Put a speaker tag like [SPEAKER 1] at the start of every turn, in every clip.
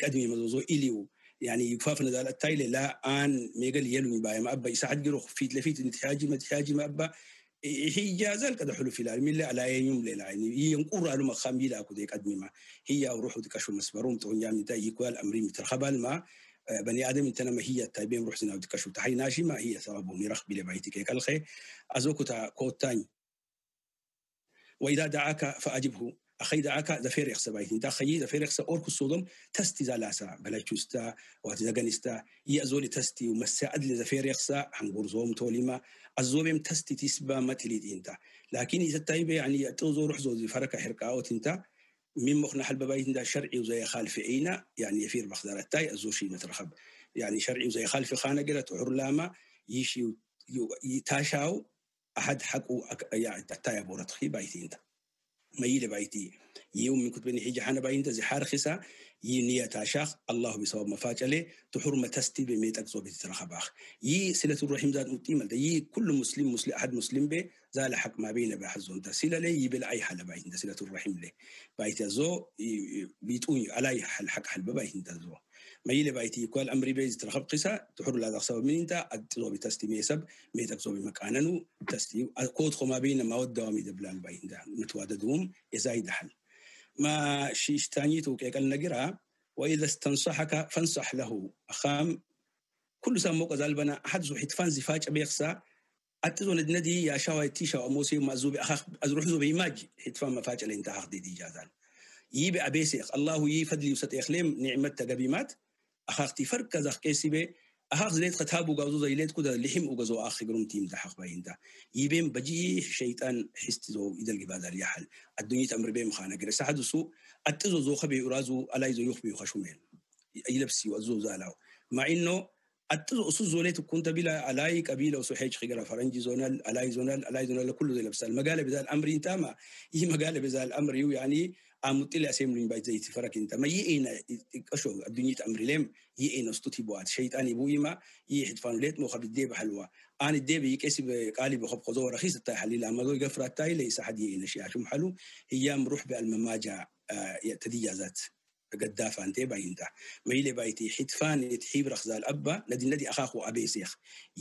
[SPEAKER 1] أدمي مزوزو إليو يعني يكفافنا ذا التايلة لا آن ميقل يلو باي ما أبا يساعد جروخ فيت لفيت نتحاجي ما أبا هي جازل كده حلو في العالم اللي على يوم ليلة يعني ينقر على مخامي لا كده يقدم ما هي وروحوا تكشف مسبرون تقول يا متى يقال أمري مترخبال ما بني آدم انتنا ما هي التايبين روح سنا تكشف تحي ناشي ما هي ثوابهم يرخ بلا بيتك كالخي أزوكو تا كوتاني وإذا دعاك فأجبه أخي دعاك ذفير يخسى بايتين تا خيي ذفير يخسى أوركو الصودم تستي زالاسا بلا تشوستا واتزاقنستا يأزولي تستي ومسا أدل ذفير يخسى هنقرزوم توليما الزوبيم تستي تسبا متليد انتا لكن إذا التايبة يعني توزو روح زوزي فركة حركاوت انتا من مخنا حل بايتين دا شرعي وزي خالف عينا يعني يفير بخدار التاي الزوشي مترخب يعني شرعي وزي خالف خانة قلت عرلاما يشي يتاشاو أحد حقو يعني تاي بورتخي بايتين تا ميل بايتي يوم من كتبني حيجي حنا باينتا زحار خسا ينية تاشاخ الله بصواب مفاجأة تحرم تستي بميت أكزو بتترخباخ سلة الرحيم ذات متيمة كل مسلم أحد مسلم به زال حق ما بين بحزون تا سلة لي يبلا أي حل باينتا سلة الرحيم لي بايتا زو بيتوني على حل حق حل باينتا زو ميل بايتي كل أمري بيز ترخب قسا تحر لا تخسوا من انت أكزو بتستي ميسب ميت أكزو بمكاننو تستي كود خما بين ما ودوا ميدبلان باينتا متواددوم يزايد حل ما شيش تانيتو كيقال نقرأ وإذا استنصحك فانصح له أخام كل ساموك زالبنا أحد زو حتفان زفاج أبيخسا أتزو ندي يا شاوي تيشا وموسي ومأزوبي أخاخ أزروح زو بيماج حتفان مفاج اللي انت أخذ دي جازان يبي أبيسيخ الله يفدلي وسط إخليم نعمة تقبيمات أخاخ تفرق كذا كيسي بي أخاخ زليت ختابو قاوزو زيليت كده لحم وقزو آخي قرم تيم تحق باينتا يبين بجي شيطان حستزو إذا القبادة اليحل الدنيا أمر بهم خانة قرر ساعد سوء أتزو زو خبي أرازو ألا يزو يخبي وخشومين يلبسي وأزو زالاو مع إنه أتزو أسوز زوليت كنت بلا ألاي قبيلة وسوحيج خيقرة فرنجي زونال ألاي زونال كله زي لبسال مقالة بذا الأمر انتاما هي مقالة بذا الأمر يعني أمطلع سيمرين باي زي تفرق انت ما يئينا أشو الدنيا أمر لهم يئينا استوتي بوات شيطاني بويما يحد فانوليت مو خبي الديب حلوة أنا الديب يكسي بقالي بخب خضوة رخيصة تاي حليل أما ذو يقفر التاي ليس حد يئينا شيء عشم حلو هي مروح بالمماجة تديجازات قدافة أنت باينتا ما يلي بايتي حتفان يتحيب رخزال الأبا ندي أخاخو أبي سيخ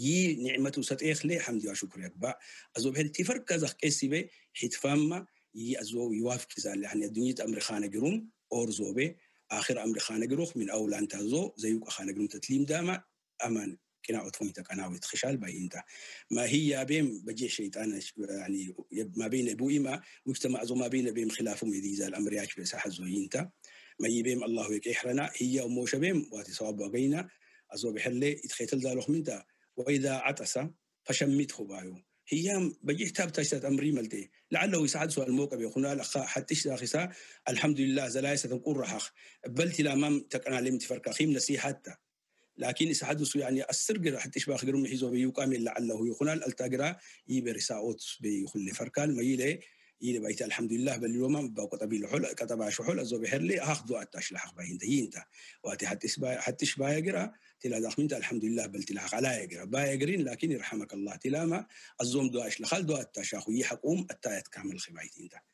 [SPEAKER 1] نعمته ستيخ لي حمد وشكر يكبا أزوب هل تفرق كذا كيسي بي حتفان ما يأزو يوافق زال يعني الدنيا أمر خانة جروم أورزو بي آخر أمر خانة جروخ من أول أنت زو زيوك خانة جروم تتليم داما أمان كنا أطفمتك أنا ويتخشال باينتا ما هي بين بجي شيطان يعني ما بين أبو إما مجتمع زو ما بين بين خلافهم يدي زال الأمر ياش بساحة زوينتا ما يبيم الله يكيحرنا هي وموش بيم واتي صواب وقينا أزو بحلي يتخيتل ذالوخ منتا وإذا عطس فشمته بايو هي بجي حتاب تشتات أمري ملتي لعله يساعد سؤال الموقع بيخونا لخا حتى شاخصا الحمد لله زلايسة تنقر رحخ بلتي لامام تكنا لم تفرق خيم نسيحتا لكن يساعد يعني السرقة حتى إشباخ قرم حيزو بيوكامل لعله يخونا التاقرا يبرساوت بيخلي فركال ما يلي بيت الحمد لله باليوم بقى طبيل حول كتب شحول أزو بحرلي أخذوا أتشلح باين تيينتا واتي حتى شبايا جرا تلا داخمنت الحمد لله بل تلاح على يجرا بايا جرين لكن يرحمك الله تلاما الزوم دو أشلخال دو أتشاخو يحقوم التايت كامل خبايتين تا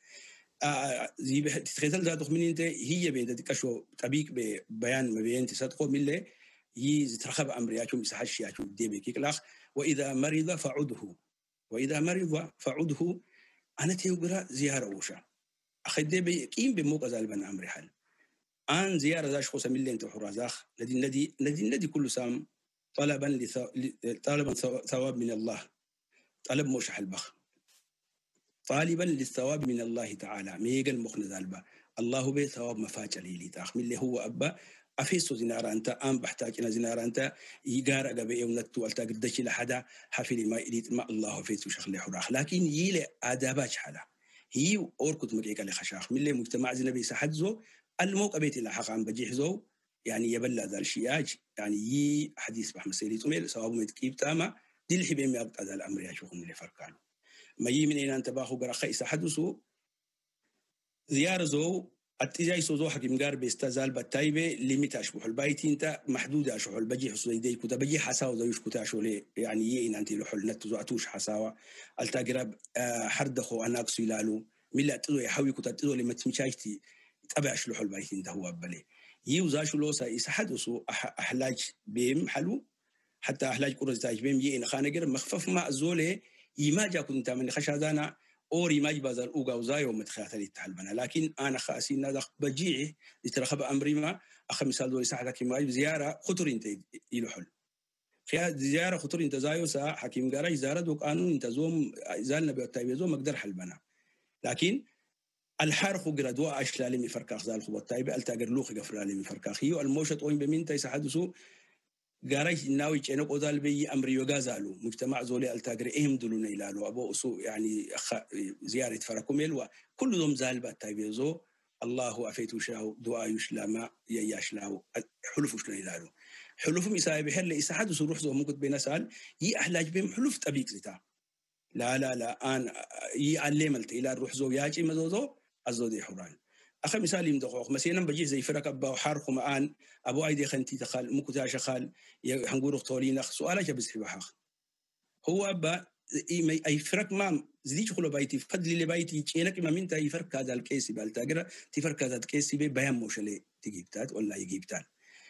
[SPEAKER 1] زي تتخيل ذات من انت هي بين تكشو تبيك ببيان ما بين تصدقوا ملة يترخب أمرياتهم يسحشياتهم ديبي كيكلاخ وإذا مرض فعده أنا تيوغرا زيارة وشا أخذ بيكين بموقع زالبان أمري حل آن زيارة ذاش خوصة ملين تحرازاخ ندي كل سام طلبا ثواب من الله طلب موشح البخ طالبا للثواب من الله تعالى ميقل مخن ذالبا الله بي ثواب مفاجأ لي تاخ من اللي هو أبا أفيسو زنارة أنت آن بحتاجنا زنارة أنت يقارق بي ونتو التاقدش لحدا حفلي ما إليت ما الله فيتو شخلي حراخ لكن يلي آدابات حالا هي أوركت مريكا لخشاخ من اللي مجتمع زنبي سحدزو الموقع بيت اللي حقا عن بجيحزو يعني يبلى ذا الشياج يعني يي حديث بحمد سيري تميل سواب متكيب تاما دي اللي حبين يبقى ذا الأمر يشوفون اللي فرقانو ما يمين إن أنت باخو قرخ يسحدسو زيارة زو التجاي سوزو حكيم قار بيستازال بالتايبة ليميت أشبه البايت أنت محدودة أشبه البجي حسو يدي كده بجي حساو زيوش كتاشو لي يعني يين أنت لحل نتزو أتوش حساوة التاقرب حردخو أناك سيلالو ملا تزو يحاوي كتاتزو لما تمشايتي تبع شلوح البايت أنت هو أبالي يوزاشو لوسا يسحدسو أحلاج بيم حلو حتى أحلاج قرز تاج بيم يين خانجر مخفف ما زولي يما جا كنت من خشادانا أوري ما يبازل أوجا وزاي ومتخاثل يتحلبنا لكن أنا خاسين هذا بجيعي لترخب أمري ما مثال دول يسحدك ما زيارة خطر انت يلحل خيا زيارة خطر انت زايو سا حكيم جاري زيارة دوك قانون انت زوم زال نبي التايب زوم مقدر حلبنا لكن الحرخ جرادوا أشلالي مفركاخ زال خبط تايب التاجر لوخ جفرالي مفركاخ هيو الموشة وين بمين تيسحدسو جاريش ناوي كأنه قدال بي أمري وجازالو مجتمع زولي التاجر إهم دلونا إلى أبو أسو يعني زيارة فركم يلوا كل ذم زال بتايب زو الله أفيتو شاو دعاء يشلما يشلاو حلف وشلون إلى حلف مسايب حل إسحدسو روح زو ممكن بينسال أحلاج بهم حلف تبيك زتا لا أنا يعلمت إلى الروح زو ياجي مزوزو أزودي حران أخي مثال مدقوق مثلا بجي زي فرق أبا وحاركم الآن أبو أيدي خنتي تخال مكتاش خال هنقول طولين سؤالك بس في بحق هو أبا أي فرق ما زديش خلو بيتي فضل اللي بيتي كأنك ما من تاي فرق هذا الكيس بالتاجر تفرق هذا الكيس بيان موشلي تجيبتات ولا يجيبتات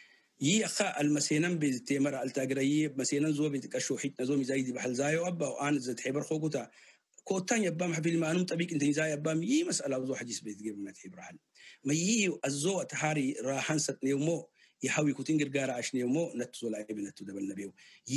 [SPEAKER 1] أخا المسينم بتمر التاجرية مسينا زو بتكشو حيت نزوم زايد بحال زايو أبا وأنا زد حبر خوكتا كوتان يبام حبيل ما أنم طبيك أنت زاي يبام مسألة وزو حديث بيتجيب ما تحب رحل ما الزو تحاري راحن ست نيومو يحاول يكون جرجار عش نيومو نتزول عيب نتدب النبيو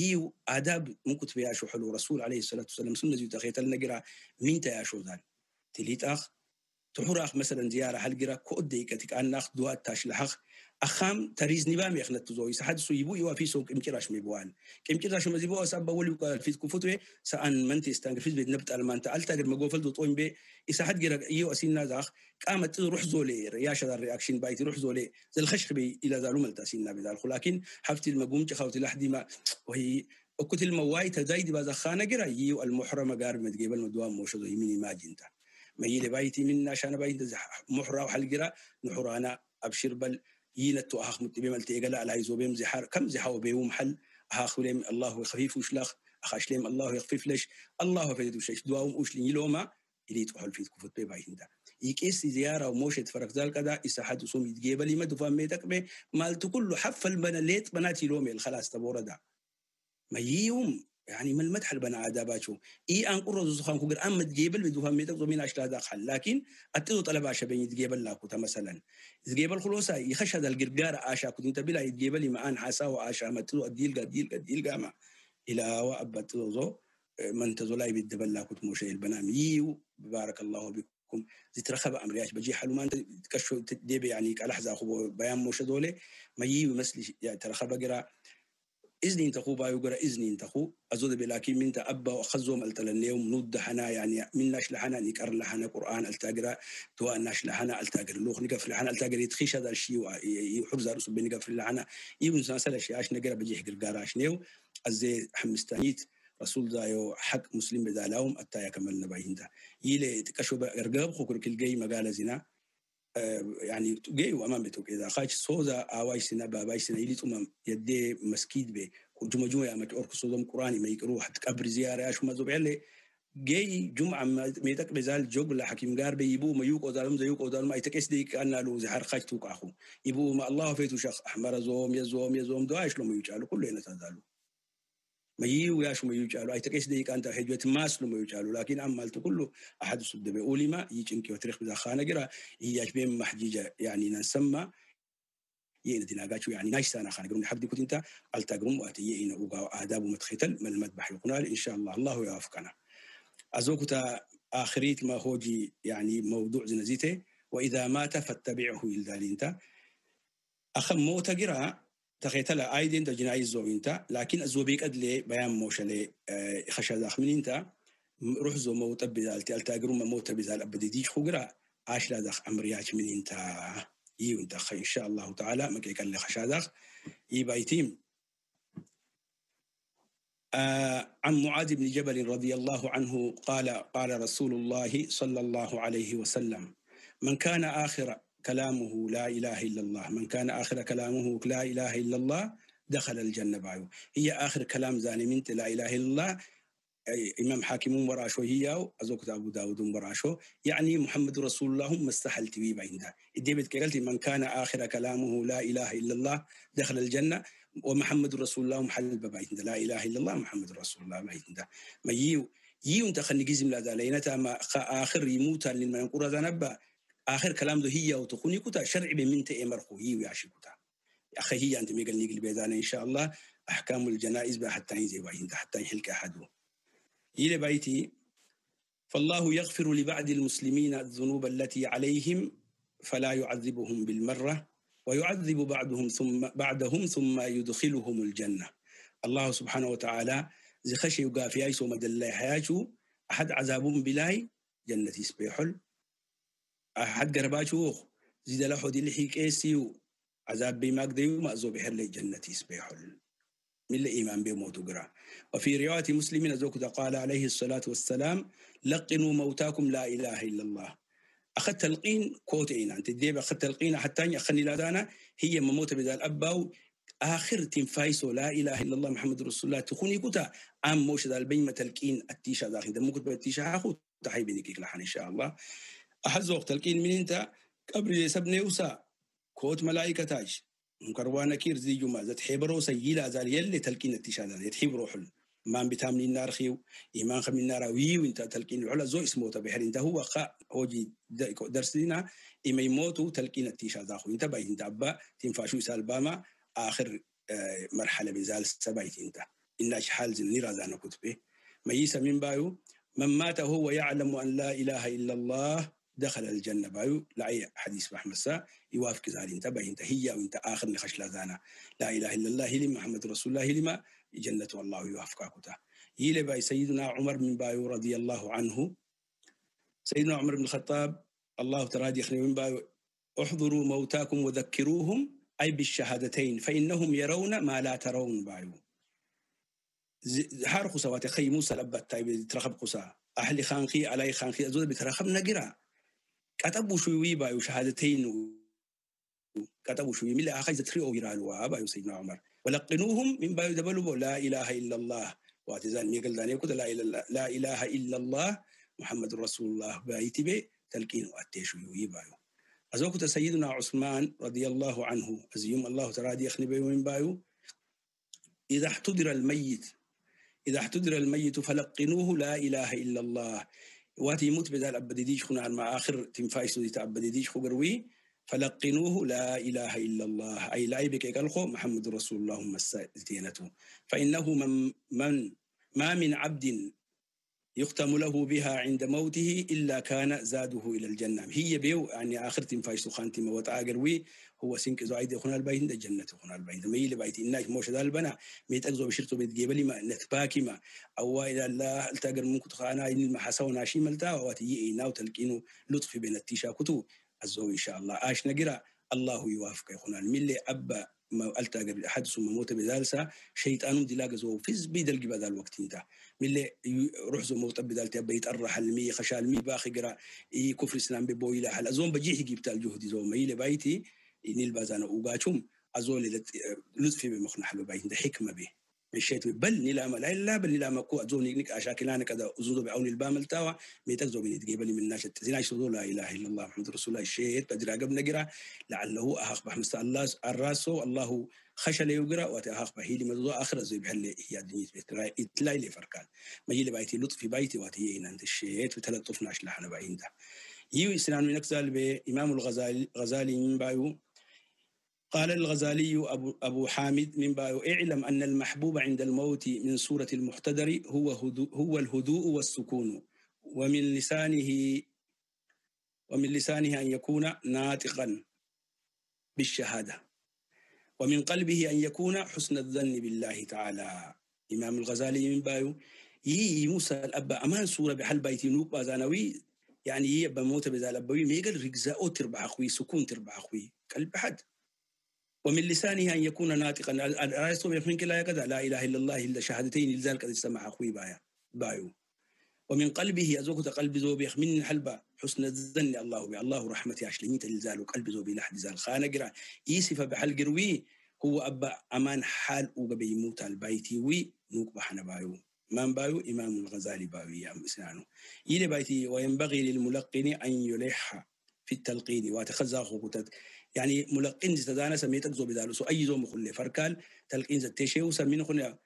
[SPEAKER 1] آداب ممكن تبيعشوا حلو رسول عليه الصلاة والسلام سنة زي تخيت النجرة مين تيعشوا ذال تليت تحور مثلا زيارة حلقرة كودي كتك أن ناخذ دواء تاشلحق أخام تريز نبام يخنا تزوي سحد سويبو يوافي سوق إمكراش ميبوان كإمكراش مزيبو أسبب أولي وقال في كفتوه سأن من تستنجر في بيت نبت ألمان تألتاجر مجوفل دوتوين بي إسحد جرا يو أسين نازخ قامت تروح زولي رياشة الرياكشن بايت روح زولي زي الخشخ بي إلى ذالو ملتاسين نبي ذال لكن حفتي المجوم تخاوتي لحدي ما وهي وكت المواي تزايد بازخانة جرا يو المحرم قارب متجيبل مدوام موشدو يميني ما جنتا ما يلي بايتي منا عشان بايت محرة وحلقرة نحرانا أبشر بل ينتو أخ متبيم التيجلا على يزوبيم زحار كم زحوا بيوم حل أخ لهم الله يخفيف وشلخ أخ لهم الله يخفيف ليش الله فيدو شيء دواهم وشلين يلوما اللي تقول في كفت بيباين ده يكيس زيارة وموشة فرق ذلك ده إسحاد وسوم يتجيبلي ما دفع ميتك به مال تقول حفل بناليت بناتي لومي الخلاص تبورة ده ما يوم يعني من المدح البنا عذاباتهم أن قرر زخان كوجر أم تجيبل بدوها ميتك زمين أشلا داخل لكن أتدو طلب عشان بين يتجيبل لا كوتا مثلا يتجيبل خلوصا يخش هذا الجرجار عشا كنت أنت بلا يتجيبل ما أن حاسا وعشا ما تدو الديل جامع إلى وأبد تدو من تزولاي بالدبل لا كنت موشي البنام بارك الله بكم زيت رخب أمرياش بجي حلو ما أنت تكشف تدبي يعني على حزا خو بيان موشي دولة ما مثل يعني ترخب جرا إذن تخو بايو جرا إذن تخو أزود بلاكي من تأبى وخزوم التلنيوم نود حنا يعني من ناش لحنا نكر لحنا قرآن التاجرة توا ناش لحنا التاجر لوخ نقف لحنا التاجر يتخيش هذا الشيء يحرز رأسه بنقف لحنا يبون سنسل الشيء عش نقرا بجيح قرقار عشنيو أزي حمستانيت رسول دايو حق مسلم بدالهم التايا كمل نبايين ده يلي تكشوا بقرقاب خكر كل جاي مقالة زنا يعني جاي وأمام بتوك إذا خاش صودا أوايش سنة بابايش سنة يلي تمام يدي مسكيد به جمجمة يا متأرك صودم قرآني ما يقروه حتى قبر زيارة شو ما زبعلي جاي جمعة ميتك بزال جوج حكيم قارب يبو ما يوق أدالهم زي يوق أدالهم ما يتكس ديك أنا له زحر خاش توك أخو يبو ما الله فيتو شخص أحمر زوم يزوم دعاش لهم يجعلوا كله ينتظروا ما يوياش ما يجعلوا أي تكيس ديك أنت حجة ماس لما يجعلوا لكن عملت كله أحد الصد بيقولي ما يجنك وتريخ بذا خانة جرا هي بين محجيجة يعني نسمى يندينا قاتشو يعني نايش أنا خانة قرون حد كنت أنت التقرم وأتيين وقا آداب ومتختل من المذبح يقنال إن شاء الله يوافقنا أزوكتا آخريت ما هوجي يعني موضوع زنزيته وإذا مات فاتبعه إلى ذلك أخم موت جرا تخيتلا أيدين تجناي زوينتا لكن الزوبيك أدلي بيان موشلي خشى داخل أنت روح زو موت بذال تاجرون موت بذال أبدي ديش خجرا عاش لا داخل أمرياش من أنت وأنت خي إن شاء الله تعالى ما كي كان لي خشى داخل بايتيم عن معاذ بن جبل رضي الله عنه قال رسول الله صلى الله عليه وسلم من كان آخر كلامه لا إله إلا الله من كان آخر كلامه لا إله إلا الله دخل الجنة بايو هي آخر كلام زاني منت لا إله إلا الله إمام حاكم وراشو هي أزوك أبو داود وراشو يعني محمد رسول الله ما استحلت بي بعندها الديبت قالت من كان آخر كلامه لا إله إلا الله دخل الجنة ومحمد رسول الله محل بعند لا إله إلا الله محمد رسول الله بعند ما يو أنت خلني جزم لا ذا ما آخر يموت لمن ينقر ذا نبأ آخر كلام ده هي وتخوني كتا شرع بمنت إمرخو هي ويعشي كتا أخي هي أنت ميقل نيقل بيدانا إن شاء الله أحكام الجنائز حتى ينزي بعند حتى يحلك أحده إلى بيتي فالله يغفر لبعض المسلمين الذنوب التي عليهم فلا يعذبهم بالمرة ويعذب بعدهم ثم يدخلهم الجنة الله سبحانه وتعالى زي خشي يقع في أيسو مدى الله حياته أحد عذابهم بلاي جنة يسبيحل أحد قرباتو زيد له دي لحيك إيسيو عذاب بيماك ديو مأزو بحر جنة يسبيحل من الإيمان بموت قرأ وفي رواية مسلم أزوك قال عليه الصلاة والسلام لقنوا موتاكم لا إله إلا الله أخذت تلقين كوتين أنت ديب أخذت تلقين حتى أخني لادانا هي مموت بدال أباو آخر تنفايسو لا إله إلا الله محمد رسول الله تخوني كتا عام موش ذا البين تلقين التيشا داخل دم ممكن بالتيشا أخو تحي بنيك لحن إن شاء الله أحزوك تلقين من أنت قبل يسبني وسا كوت ملائكة تاج مكروانا كير زي جمعة ذات حبرو سيلا زال يلي تلقين التشادة يتحبرو حل ما بتامن النار خيو إيمان خم النار ويو انت تلقين العلا زو اسمه تبحر انت هو خا هوجي درسنا إما يموتوا تلقين التشادة خو انت بايت انت أبا تنفاشو سالباما آخر مرحلة بزال سبايت انت إناش حال زل نرازانا كتبه ما يسا من بايو من مات هو يعلم أن لا إله إلا الله دخل الجنة بايو لعي حديث بحمسا يوافق ذلك انت باي انت هي وانت آخر نخش لذانا لا إله إلا الله لما محمد رسول الله لما جنة الله يوافقك يلي باي سيدنا عمر من بايو رضي الله عنه سيدنا عمر بن الخطاب الله ترادي يخني من بايو احضروا موتاكم وذكروهم أي بالشهادتين فإنهم يرون ما لا ترون بايو حارقوا سواتي خي موسى لبت تايب ترخب قصا أهل خانقي علي خانقي أزود بترخب نقرأ كتبوا شوي بايو شهادتين كتبوا شوي من أخذ تريو يرالوا بايو سيدنا عمر ولقنوهم من بايو دبلوا لا إله إلا الله واعتزال ميقل داني يقول لا إله إلا الله محمد رسول الله بايتبه تلقين واتيشو بايو أزوكت سيدنا عثمان رضي الله عنه أزيوم الله ترادي يخني بايو من بايو إذا احتضر الميت فلقنوه لا إله إلا الله واتي يموت بدال أبديديش خنا مع آخر تنفايسو دي تأبديديش خبروي فلقنوه لا إله إلا الله أي لا يبكي قالخو محمد رسول الله مساتينته فإنه من ما من عبد يختم له بها عند موته إلا كان زاده إلى الجنة هي بيو يعني آخر تنفايسو خانتي موت آقروي هو سنك زايد خنا البيت الجنة خنا البيت ما يلي بيت إناش موش ذا البنا ميت أجزو بشرطو بيت جبلي ما نتباكي ما أو إذا الله التاجر ممكن تخانا إن المحاسة وناشي ملتا واتي ناو تلقينو لطف بين التشاكتو الزو إن شاء الله آش نقرأ الله يوافق يخنا الملي أبا ما التاجر أحد ثم موت بذالسا شيطان دلاج زو فيز بيدل جبال الوقت انت ملي روح زو موت بدال تبي يتأرح المي خشال مي باخي قرا كفر الإسلام ببويله حل أزوم بجيه جبت الجهد زو ما يلي بيتي إني البازانا وقاتهم أزول لطفي بمخنا حلو بيت ده حكمة به مشيت بل نلام لا بل نلام كو أزوني نك أشاكلانك كذا أزودو بعون البام التاوى ميتزو بني تجيبني من ناشة زيناش تقول لا إله إلا الله محمد رسول الله الشيء تدري قبل نقرأ لعله أخ بحمس الله الراسو الله خشل يقرأ وتأخ بهيلي مدو آخر زي بحل هي دنيا إتلاي لي فرقان ما يلي بيتي لطفي بيتي واتي إن أنت الشيء وتلطف ناش لحنا بعين ده يو إسلام من أكزال بإمام الغزالي من بايو قال الغزالي أبو حامد من بايو اعلم أن المحبوب عند الموت من سورة المحتدر هو الهدوء والسكون ومن لسانه أن يكون ناطقا بالشهادة ومن قلبه أن يكون حسن الظن بالله تعالى إمام الغزالي من بايو موسى الأبا أمان سورة بحل بيتي نوك بازانوي يعني يبقى موت بذال أبوي ميقل رجزاء تربع أخوي سكون تربع أخوي قلب حد ومن لسانه أن يكون ناطقا الرئيس يخمين كلا يكذا لا إله إلا الله إلا شهادتين لذلك قد استمع أخوي بايو ومن قلبه أزوكت قلب زوب يخمين الحلبة حسن الظن الله رحمتي أشلميت للزال وقلب زوبي لحد زال خانقرا يسف بحل قروي هو أبا أمان حال وقبي يموت البيتي وي نوك بحنا بايو من بايو إمام الغزالي بايو يا مسنانو يلي بايتي وينبغي للملقن أن يلح في التلقين واتخذها خطوط يعني ملقن زتدانا سميتك زو بدالو سو أي زو مخلي فركال تلقين زتشي وسمين خلنا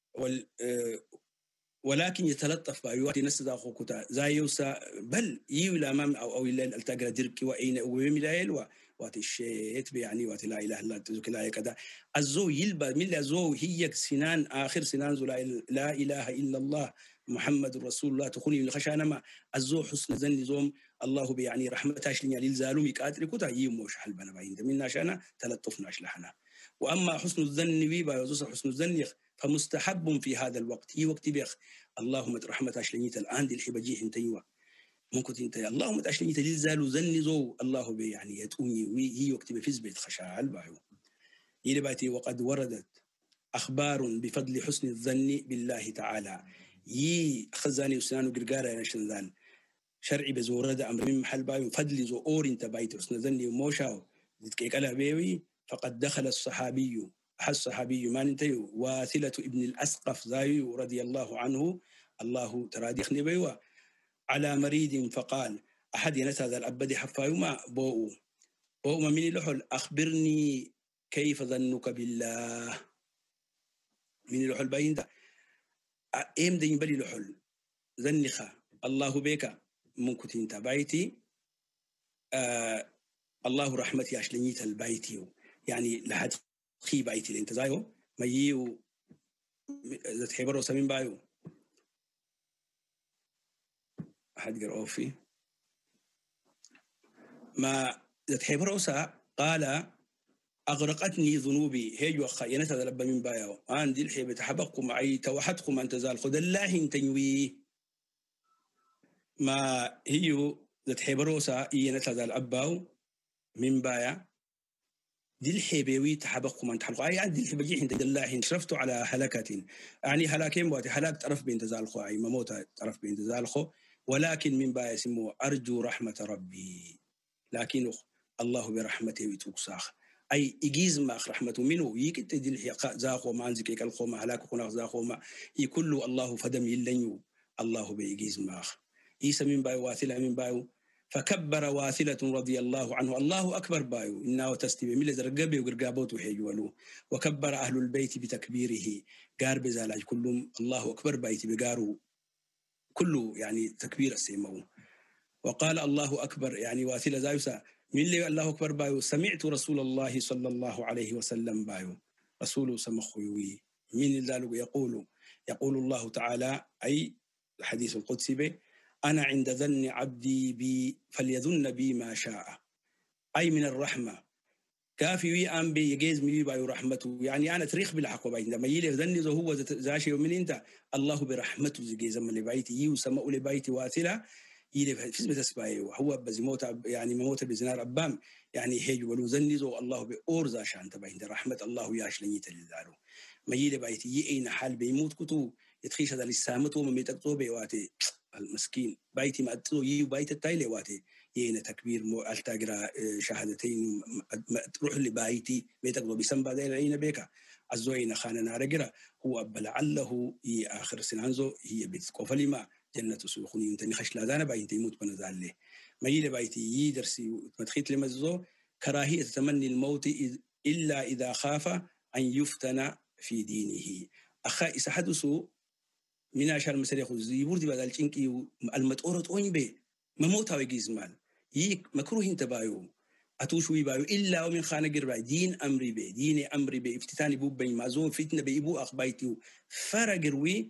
[SPEAKER 1] ولكن يتلطف بايواتي نسدا خوكوتا زايوسا بل يو الامام او الى التاجر دركي واين وميلايل وات الشيت يعني وات لا اله الا انت لا كذا الزو يلبا من الزو هي سنان اخر سنان زو لا اله الا الله محمد رسول الله تخوني خشانا ما الزو حسن زن زوم الله بيعني رحمتاش لي للزالومي قاتل كوتا يموش حلبنا باين من عشان تلطفناش لحنا واما حسن الظن بي حسن الظن فمستحب في هذا الوقت هي وقت بيخ اللهم رحمة أشلنيت الآن دي الحبجيه انتيوا ممكن انت اللهم أشلنيت للزال زنزو الله بي يعني يتوني وهي وقت بفز بيت خشاع البايو يلباتي وقد وردت أخبار بفضل حسن الظن بالله تعالى خزاني وسنان وقرقارة يا نشنزال شرعي بزورد أمر من محل بايو فضل زو أور انت بايت حسن ظني وموشاو ذكيك ألا بيوي فقد دخل الصحابي الصحابي ما ننتهي واثلة ابن الأسقف زايو رضي الله عنه الله تراديخني بيوا على مريض فقال أحد ينسى هذا الأبد حفايما بوء من لحل أخبرني كيف ظنك بالله من لحل باين ده إيم دين بلي لحل ظنخا الله بيك ممكن انت بايتي الله رحمتي أشلنيت البايتي يعني لحد خي بايتي اللي انت زايو ما ييو ذات حبر وسمين بايو أحد قرأه فيه ما ذات حبر وسا قال أغرقتني ذنوبي هي وخا ينتظر من بايو عندي الحبة تحبقكم معي توحدكم أن تزال خذ الله تنوي ما هي ذات حبر وسا ينتظر الأباو من بايا دي الحبيوي تحبقكم أن تحلقوا أي عندي الحبة جي عند الله شرفت على هلكة يعني هلاكين بواتي هلاك طرف بين تزالخو أي مموت طرف بين تزالخو ولكن من بايا سموه أرجو رحمة ربي لكن الله برحمته ويتوكساخ أي إجيز ما رحمته منه يكت دي الحقاء زاخو ما عندك الخوما هلاك كنا زاخو ما يكل الله فدم يلنيو الله بإجيز ما عيسى من بايو واثلة من بايو فكبر واثلة رضي الله عنه الله أكبر بايو إنه تستبي من لزرقبي وقرقابوت وحيجولو وكبر أهل البيت بتكبيره قار بزالاج كلهم الله أكبر بيت بقارو كله يعني تكبير السيمو وقال الله أكبر يعني واثلة زايوسا من اللي الله أكبر بايو سمعت رسول الله صلى الله عليه وسلم بايو رسول سمخوي من ذلك يقول الله تعالى أي حديث القدسي به أنا عند ظن عبدي بي فليظن بي ما شاء أي من الرحمة كافي وي أم بي يجيز مي بايو رحمته يعني أنا تاريخ بالحق وباين لما يلي ظني ذو هو زاشي ومن أنت الله برحمته زي من اللي بايتي يوسمأ لبايتي واثلة يلي في بتسبايو هو بزموت يعني موت بزنار أبام يعني هيج ولو ظني ذو الله بأورز عشان تبين رحمة الله ياش لنيت للذارو ما يلي بايتي يأين حال بيموت كتو يتخيش هذا للسامت وما ميتكتو بيواتي المسكين بايتي ما أتلو يو بايت التايلي واتي يينا تكبير التاجرة شهادتين تروح لبايتي بيتك بسنبا دايل عين بيكا الزوين خاننا رجرا هو بلعله هي آخر سنانزو هي بيتكو فلما جنة سوخني انت نخش لادانا بايتي يموت بنزال له ما يلي بايتي يدرسي متخيط لمزو كراهية تمني الموت إلا إذا خاف أن يفتن في دينه أخا إذا حدثوا من عشان مسرح الزيبورتي بدل تشينكي المتورط وين بي مموتها ويجيز مال يك مكروه انت بايو اتوشوي بايو الا ومن خانه قربا دين امري بي دين امري بي افتتاني بوب بين مازون فتنه بيبو اخ بايتي فرقروي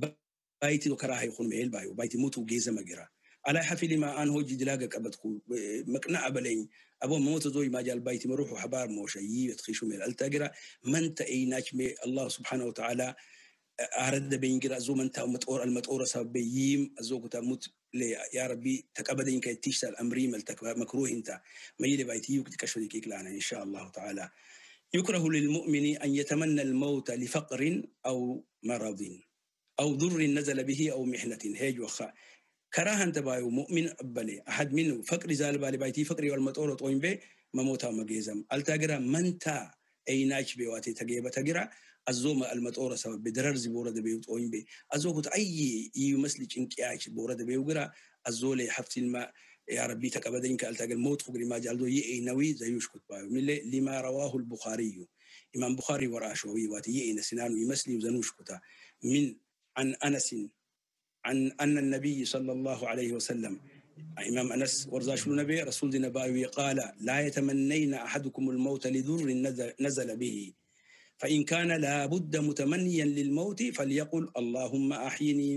[SPEAKER 1] بايتي وكراهي يخون ميل بايو بايتي موتو جيزه مغيرا على حفل ما ان هو جدلاغا قبتكو مقنع بلين ابو موت زوي ما جال بايتي مروح حبار موشي يتخيشو ميل التاجرا من تايناك مي الله سبحانه وتعالى أرد بينجر أزوم أنت المتورة سبيم أزوج تموت لي يا ربي تكبدين إنك تيشتى الأمري ملتك مكروه أنت ما يلي بايتيوك تكشف لك لنا إن شاء الله تعالى يكره للمؤمن أن يتمنى الموت لفقر أو مرض أو ضر نزل به أو محنة هيج وخا كراهة أنت بايو مؤمن أبلي أحد منه فقر زال بالي بايتي فقري والمتورة طوين به مموتها مجيزم التاجر منتا أي ناش بيواتي تجيبة تجرا الزوم المطورة سبب بدرر زبورة بيوت أوين بي الزوجة أي يمثل إنك عايش بورة بيوجرا الزول حفظ الماء يا ربي تكبدين كالتاج الموت خبري ما جالدو نوي زي يشكت بايو من لما رواه البخاري إمام بخاري وراشوي واتي نسنان يمثل وزنوش كتا من عن أنس عن أن النبي صلى الله عليه وسلم إمام أنس ورزاش النبي رسول النبي قال لا يتمنين أحدكم الموت لذر نزل به فإن كان لابد متمنيا للموت فليقل اللهم أحيني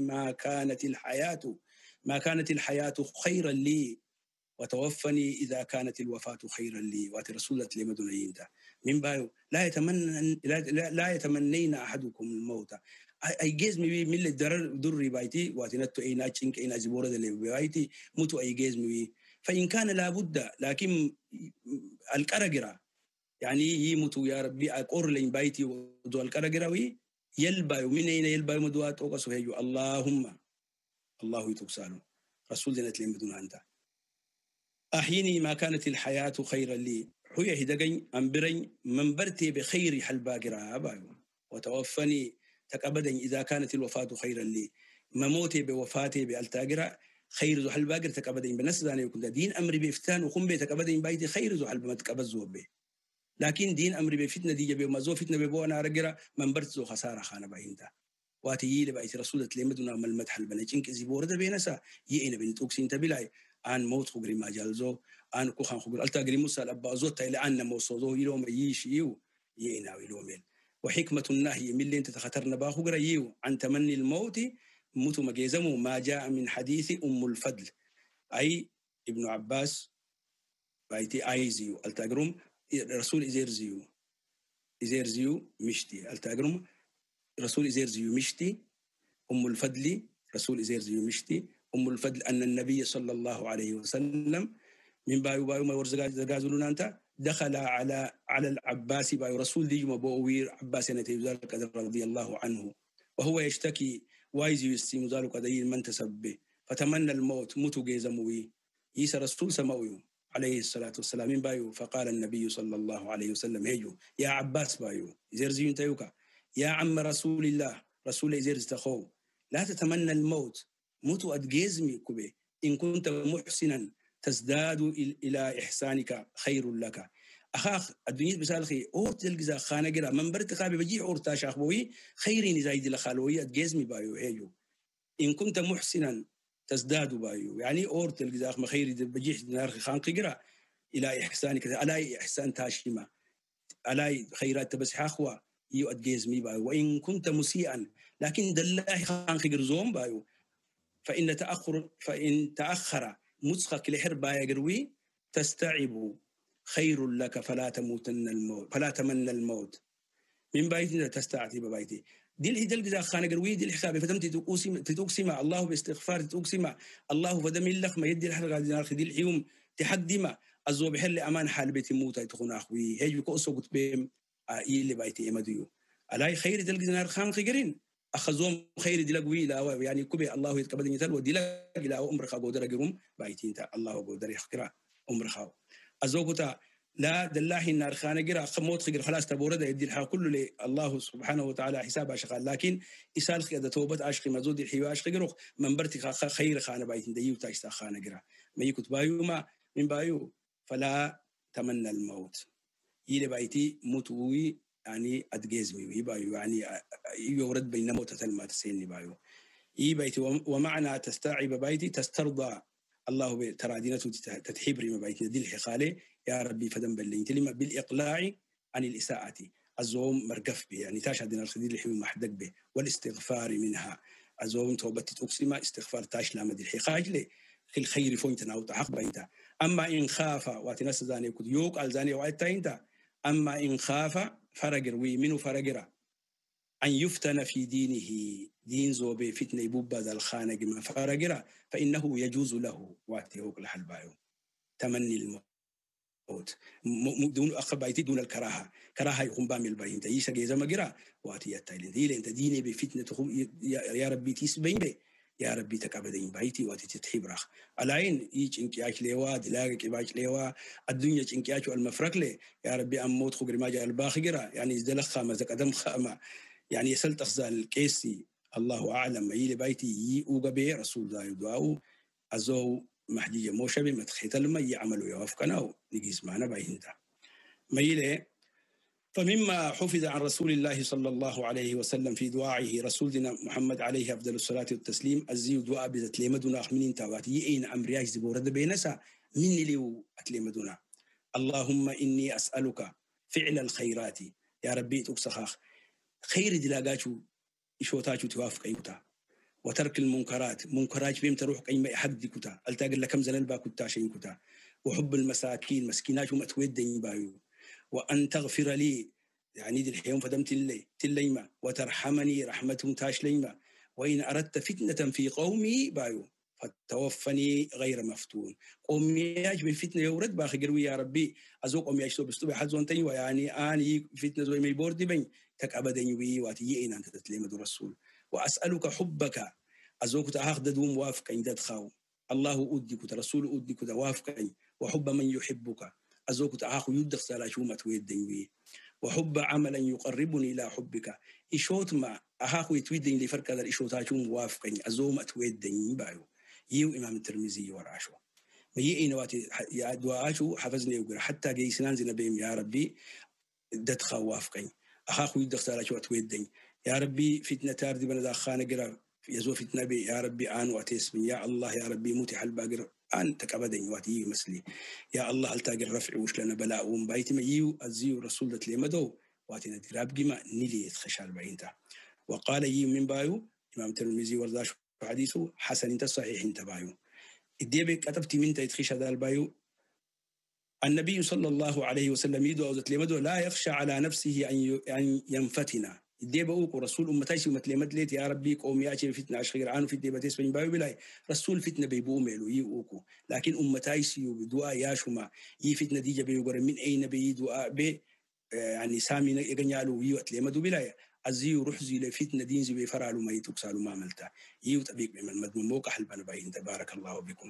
[SPEAKER 1] ما كانت الحياة خيرا لي وتوفني إذا كانت الوفاة خيرا لي وترسولة لمدنين ده من بايو لا يتمنين أحدكم الموت أي جزمي من اللي در بايتي واتنتو أي ناتشينك أي نازبورة اللي بايتي موتو أي جزمي فإن كان لابد لكن الكرجرة يعني يموتوا يا ربي أقر لين بايتي ودو الكرجراوي يلبايو من أين يلبايو مدوات أوكسو هيو اللهم الله يتوكسالو رسول دينت لين بدون أنت أحيني ما كانت الحياة خيرا لي حوية هدقين أمبرين منبرتي بخير حلباقرا بايو وتوفني تكبدا إذا كانت الوفاة خيرا لي مموتي بوفاتي بالتاقرا خير ذو حلباقر تكبدا بنسداني يكون دين أمري بإفتان وخم بي تكبدا بايتي خير ذو حلب ما تكبزو به لكن دين أمري بفتنة دي جبه ومزو فتنة ببو أنا رقرا منبرت ذو خسارة خانة باينتا واتي لبايتي رسولة لمدنا ملمدح البنج إنك زيبور ده بينسا يئنا بنتوكسين تبلاي an mot khugri majalzo an ku khan khugri alta gri musa abazo ta ila an mawsozo yilom yishiu yina wilomel wa hikmatu nahy min li anta takhatarna ba khugra yiu an tamanni al maut mutu magezamu ma jaa min hadith al fadl ay ibn abbas bayti aiziu alta grum rasul izerziu mishti alta grum rasul izerziu mishti al fadl rasul izerziu mishti الفضل أن النبي صلى الله عليه وسلم من بايو ما ورزقازلون أنت دخل على العباس بايو رسول دي مبوير عباس ذلك رضي الله عنه وهو يشتكي وايز يستيم ذلك دين من تسبه فتمنى الموت موتو جيزموي يس رسول سموي عليه الصلاة والسلام من بايو فقال النبي صلى الله عليه وسلم هيجو يا عباس بايو زرزي انتيوكا يا عم رسول الله رسول زرز تخو لا تتمنى الموت موتو أدجزمي كبي إن كنت محسنا تزداد إلى إحسانك خير لك أخاخ الدنيا بسالخي أورت الجزاء خانة جرا من برت خابي بجي أورتا شاخبوي خيرين زايد لخالوية أدجزمي بايو هيجو إن كنت محسنا تزداد بايو يعني أورت الجزاء ما خير بجي نار خانق جرا إلى إحسانك ألاي إحسان تاشيما ألاي خيرات بس حخوة يو أدجزمي بايو وإن كنت مسيئا لكن دلله خانق جرزوم بايو فإن تأخر مسخك لحربا يقروي تستعب خير لك فلا تمنى الموت من بايتنا تستعتب بايتي دي الهدل إذا خان قروي دي الحساب فتمتي تتوقسم الله باستغفار تتوقسم الله فدم لك ما يدي الحرقة دي الحيوم تحدم الزوب حل أمان حال بيتي موتا تخون أخوي هيجو كأسو قد بهم إيلي بايتي إمديو ألاي خير دلق دينار خان قرين أخذهم خير دلقوي لا يعني كبي الله يتقبل يتل ودلق إلى أمر خا قدر جرم بايتين تا الله قدر يحكرا أمر خا أزوجتا لا دلاه النار خانة جرا خموت خير خلاص تبورد يدي الحق كله لله سبحانه وتعالى حساب شغال لكن إسال خير توبة عشق مزود الحيوة عشق جروخ من برتك خير خانة بايتين ديو تايستا خانة جرا ما يكت بايو ما من بايو فلا تمنى الموت يلي بايتي متوي يعني أدجزمي بايو يعني يورد بين موتة ما تسيني بايو بايتي ومعنى تستعب بايتي تسترضى الله ترى دينته تتحبري ما بايتي دي الحقالة يا ربي فدم باللين تلما بالإقلاع عن الإساءة الزوم مرقف به يعني تاشا دين الخدير الحيوم محدق به والاستغفار منها الزوم توبة تقسم استغفار تاش لما دي الحقاج لي في الخير فوينتنا وتحق بايتا أما إن خاف واتنسى زاني كد يوك الزاني وعيتا انت أما إن خاف فرقر ويمنو فرقر أن يفتن في دينه دين زوبي فتنة بوبا ذا الخانق ما فرقر فإنه يجوز له واتيوك لحلبايو تمني الموت دون أخبايتي دون الكراهة كراهة يقوم بامل باين تيسا جيزا مقرا واتي التايلين دي لأنت ديني بفتنة يا ربي تيس بين بي يا ربي تقبدني بايتي وتتحيب راخ العين يج انكياش ليوا دلاغك باش ليوا الدنيا انكياش المفرق لي يا ربي اموت خغري ما جاء الباخره يعني زدلخ خامه قدم خامه يعني يسلت اخزال كيسي الله اعلم يلي بايتي يي اوغبي رسول الله دعاء ازو محجيه موشبي متخيت لما يعملوا يوافقنا نجيس معنا باينتا ما يلي فمما حفظ عن رسول الله صلى الله عليه وسلم في دعائه رسولنا محمد عليه أفضل الصلاة والتسليم الزيو دعاء بتليمدنا أخمين تاواتي أين أمرياج زبورة بينسا من ليو أتليمدنا اللهم إني أسألك فعل الخيرات يا ربي تكسخاخ خير دلاغاتو إشوتاتو توافق أيوتا وترك المنكرات منكرات بهم تروح قيمة حق دي كتا التاقل لكم زلل با كتا شين كتا وحب المساكين مسكينات ومتود دين بايو وأن تغفر لي يعني دي الحيوم فدمت اللي تليما وترحمني رحمة تاش ليما وإن أردت فتنة في قومي بايو فتوفني غير مفتون قومي ياج من فتنة يورد باخي قروي يا ربي أزوق قومي ياج بستوبي حزون تني ويعني آني فتنة زوي ميبور دي بين تك أبدا يوي واتيين أنت تتليم دو رسول وأسألك حبك أزوك تأخذ دو موافق عند خاو الله أودك رسول أودك وافق وحب من يحبك أزوك تأخذ يدخ سالاشومة ويدين وحب عملا يقربني إلى حبك إشوت ما أخاخو يتويدين لفرق هذا الإشوتاتهم موافقين أزومة ويدين بايو يو إمام الترمذي وراشو ما يئين واتي يا دعاشو حفظني وقر حتى جيسنان زي نبيهم يا ربي دتخا وافقين أخاخو يدخ سالاشومة ويدين يا ربي فتنة تاردي بنا داخانا قرا يزو فتنة بي يا ربي آن واتيسمي يا الله يا ربي موتي حل باقر أن تكبدين واتي مسلي يا الله التاقي الرفع وش لنا بلاء ومبايت ما يو الزيو رسول دت ليمدو واتينا دراب جما نيلي يتخشال بعينتا وقال يو من بايو إمام الترمذي ورداش حديثه حسن انت صحيح انت بايو الديبي كتبتي من تيتخش هذا البايو النبي صلى الله عليه وسلم يدعو ذات ليمدو لا يخشى على نفسه أن ينفتنا الديبة أوكو رسول أمتايسي ومتلمد ليت يا ربي قوم ياتي فتنة عشغير عنه في الديبة تسبين بايو بلاي رسول فتنة بيبو ميلو يوكو لكن أمتايسي ودعاء ياشما فتنة ديجة بيقر من أين بيدعاء بي يعني سامي يغنيالو يو أتلمدو بلاي أزيو رحزي لفتنة دينزي بيفرالو ما يتوكسالو ما عملتا يو تبيك من مدمون موقع حلبان باين تبارك الله بكم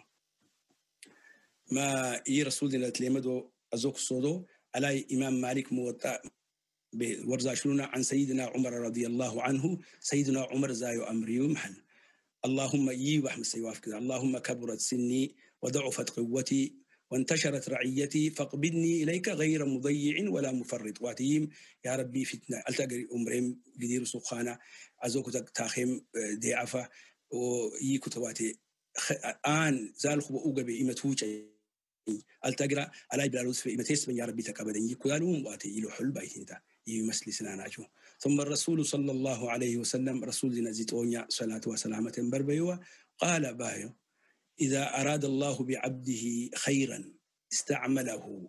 [SPEAKER 1] ما رسولنا أتلمدو أزوك الصودو على إمام مالك موطأ ورزاشلونا عن سيدنا عمر رضي الله عنه سيدنا عمر زايو أمري ومحل اللهم وحمد سيوافك اللهم كبرت سني وضعفت قوتي وانتشرت رعيتي فاقبضني إليك غير مضيع ولا مفرط واتيم يا ربي فتنة ألتقري أمرهم قدير سخانة أزوك تاخيم ديعفة ويكتواتي آن زالخ وأوغبي إمتوجي التقرا على بلاروس في متيس يا ربي تكبدن يكونوا واتي يلو حل بايتينتا يمسلي سناناجو ثم الرسول صلى الله عليه وسلم رسول نزيتونيا صلاة وسلامة بربيوة قال بايو إذا أراد الله بعبده خيرا استعمله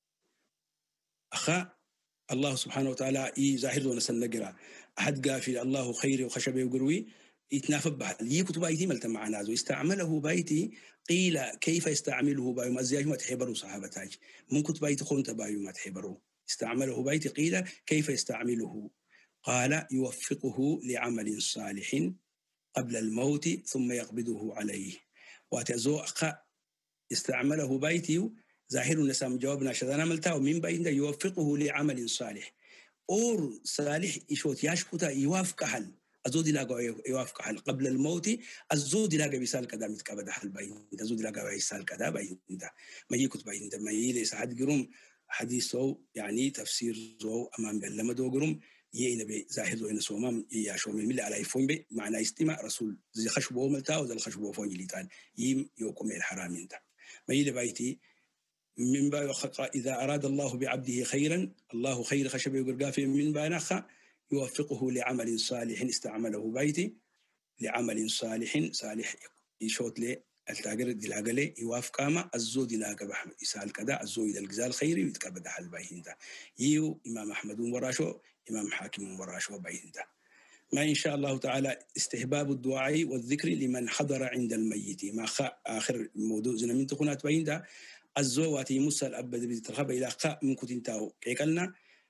[SPEAKER 1] أخا الله سبحانه وتعالى ظاهر دون سنقرا أحد قافل الله خير وخشبه وقروي يتنافى بحال يكتب أيدي ملت معنا استعمله بايتي قيل كيف يستعمله بايو ما زياج ما تحبروا صحابتاج من كتب بايتي خونت بايو ما تحبروا استعمله بايتي قيل كيف يستعمله قال يوفقه لعمل صالح قبل الموت ثم يقبضه عليه واتزو استعمله بايتي ظاهر نسام جوابنا شذانا ملتا ومن باين يوفقه لعمل صالح اور صالح يشوت ياشكوتا يوافق حل أزود لاقوا يوافق حل قبل الموت أزود لاقوا بيسال كذا متكبد حل باين أزود لاقوا يسال كذا باين ما يكتب باين ما يلي سعد قرم حديثه يعني تفسير زو أمام بلما دو قرم يين بي زاهد وين سومام ياشو من ملي على يفون بي معنى استماع رسول زي خشبه ملتا وزي الخشبه فون يليتان يم يوكم الحرام انت ما يلي بايتي من باب إذا أراد الله بعبده خيرا الله خير خشبه وقرقافه من بانخ يوفقه لعمل صالح استعمله بايتي لعمل صالح يشوت لي التاجر دلاقلي يوافق ما الزود دلاقة بحمد يسال كذا الزود الجزال خيري ويتكبد حل باين ده يو إمام أحمد وراشو إمام حاكم وراشو باين ده ما إن شاء الله تعالى استحباب الدعاء والذكر لمن حضر عند الميت ما آخر موضوع زنا من تكونات باين ده الزواتي موسى الأبد بترخب إلى قاء من كتنتاو كيكلنا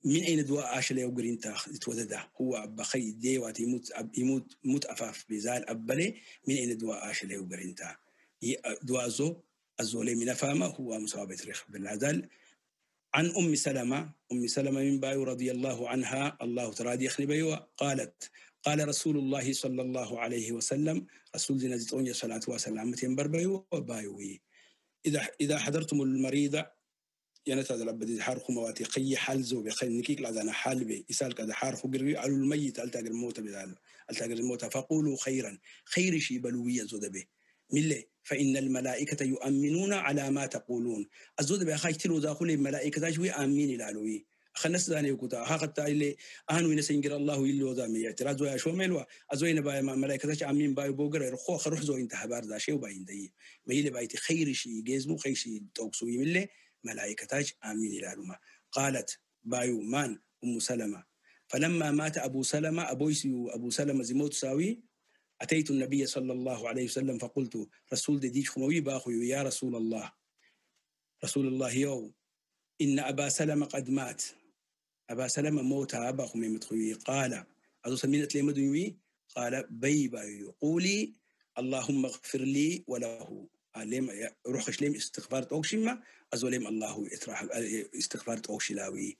[SPEAKER 1] من أين دواء عاش ليه وقرينتا يتودده هو أبا خي دي وات يموت أفاف بزال أبلي من أين دواء عاش ليه وقرينتا دواء الزولي من فامة هو مصابة ريخ بالعدل. عن أم سلمة من بايو رضي الله عنها الله ترادي يخني بيو قالت قال رسول الله صلى الله عليه وسلم رسول دينا زيتوني صلاة وسلام تنبر بيو وبايوي إذا حضرتم المريضة ينتهي الأبد حارخ مواتي قي حال زو بخير نكيك لازانا حال بي يسال كذا حارخ قري على الميت التاجر الموت بدال التاجر الموت فقولوا خيرا خير شيء بلوية زود به ملة فإن الملائكة يؤمنون على ما تقولون الزود به خايش تلو داخل الملائكة جوي آمين العلوي خلص ذاني وكتا هاقت اللي أهانو ينسنجر الله يلو ذامي اعتراض ويا شو ملوا أزوين باي ملائكة آمين باي بوجر رخو خروح زو انت حبار ذا شيء وباين دي ما يلي بايتي خير شيء جزمو خير شيء توكسوي ملة ملائكتاج آمين العلومة. قالت بايو مان أم سلمة فلما مات أبو سلمة أبو سلمة زموت ساوي أتيت النبي صلى الله عليه وسلم فقلت رسول ديج خموي باخو يا رسول الله يو إن أبا سلمة قد مات أبا سلمة موت أباخو ميمتخوي قال أزو سمينت لي مدوي قال بايو قولي اللهم اغفر لي وله لم روح شلم استغفار توكشما أزولم الله يتراح استغفار توكشلاوي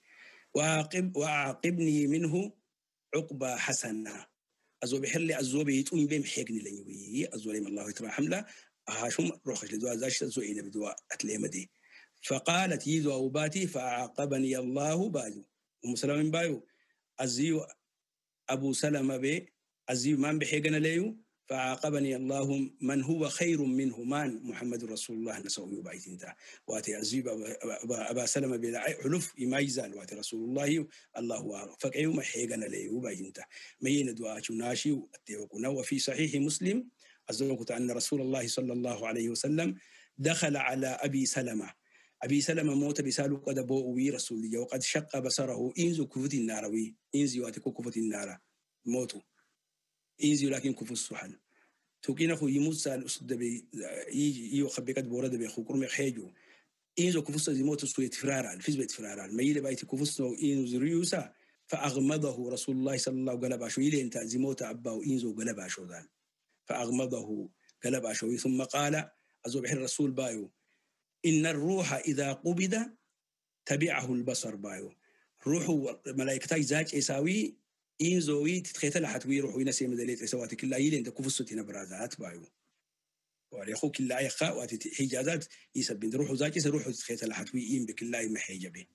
[SPEAKER 1] وعاقبني منه عقبة حسنة أزو بحرلي أزو بيتون بهم حقني لنيوي أزولم الله يتراح حملة هاشم روح لدوا زاش زوينا بدوا أتليم دي فقالت يزو أوباتي فعاقبني الله بايو ومسلم بايو أزيو أبو سلمة بي أزيو من بحقنا ليو فعاقبني الله من هو خير منه من محمد رسول الله نسوي بايت انت واتي أزيب أبا سلمة بلا حلف ما يزال واتي رسول الله الله فكأيو ما حيقنا ليه بايت انت مين دعاء ناشي واتيوكنا وفي صحيح مسلم أزوجت أن رسول الله صلى الله عليه وسلم دخل على أبي سلمة موت بسالو قد بوء رسول الله وقد شق بصره إنزو كفت النار إنزو واتكو كفت النار موتو إنزو لكن كفت السحن توكينا خو يموت سال أسد بي يو خبيكات بورد بي خو كرمي خيجو إنزو كفت زموت سوية فراران فيز بيت فراران ما يلي بايت كفت إنزو ريوسا فأغمضه رسول الله صلى الله عليه وسلم يلي انت زموت أبا إنزو قلب عشو ذان فأغمضه قلب عشو ثم قال أزو بحر الرسول بايو إن الروح إذا قبض تبعه البصر بايو روحه ملائكتاي زاج إساوي إنزوي تتخيث لحت ويروح وينسي مدليت إسواتك الله يلي انت كفستنا برازات بايو وليخوك الله يخا واتي حجازات يسبين روحه زاج إسا روحه تتخيث لحت ويين بك الله محيجبه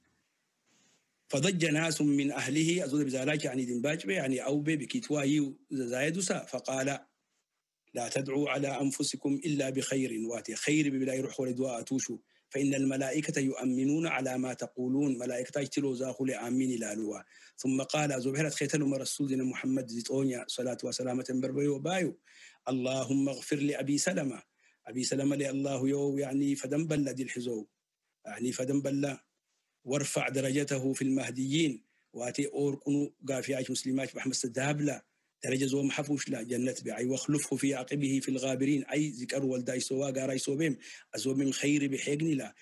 [SPEAKER 1] فضج ناس من أهله أزود بزالاك يعني دنباج يعني أو بكتواهي زايدوسا فقال لا تدعوا على أنفسكم إلا بخير واتي خير بلا يروح ولدواء توشو فإن الملائكة يؤمنون على ما تقولون ملائكة يجتلوا زاخل آمين لالوا ثم قال زبهرت خيتل رسولنا محمد زيتونيا صلاة وسلامة بربي وبايو اللهم اغفر لأبي سلمة لله يو يعني فدنبل دي الحزو يعني فدنبل وارفع درجته في المهديين واتي أوركنو قافياج مسلمات محمد الدابلة درجة زو محفوش لا جنة بعي واخلفه في عقبه في الغابرين أي ذكر والداي سوا قاري سوبهم أزو من خير بحقني لا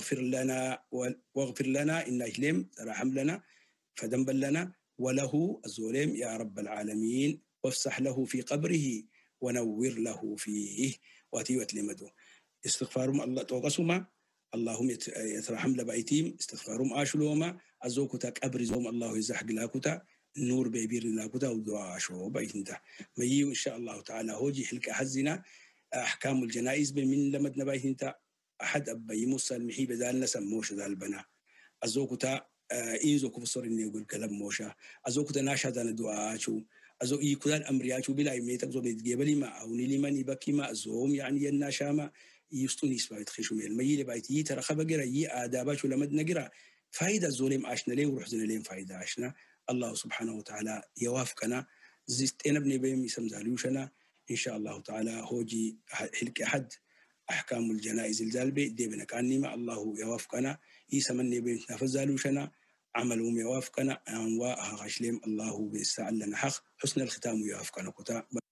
[SPEAKER 1] واغفر لنا إن إجلم رحم لنا فدنبل لنا وله الزولم يا رب العالمين وافسح له في قبره ونور له فيه واتي وتلمدو استغفارهم الله توقسما اللهم يترحم لبايتيم استغفارهم آشلوما أزوكتا قبر زوم الله يزحق لاكتا نور بيبير لاكتا ودعاء شو بايتنتا ميو إن شاء الله تعالى هوجي حلك حزنا أحكام الجنائز من لمدنا بايتنتا أحد أبي موسى المحيب ذال نسموش ذال بنا أزوكتا إنزو كفصر إني يقول كلام موشا أزوكتا ناشا ذان دعاء شو أزو يكودان أمرياتو بلا يميتك زو بيتقبلي ما أو نلماني بكي ما أزوهم يعني يناشاما يستوني إسبايت خيشو ميل ميلي بايتي ترى خبقرا يي آداباتو لمدنا قرا فايدة الزوليم عشنا ليه ورحزنا ليه فايدة عشنا الله سبحانه وتعالى يوافقنا زيستين ابني بيم يسمزالوشنا إن شاء الله تعالى هوجي حلك أحد أحكام الجنائز الزالبي دي بنكاني ما الله يوافقنا يسمني بيم نفزالوشنا عملهم يوافقنا أنواع غشلم الله بيستعلنا حق حسن الختام يوافقنا كتا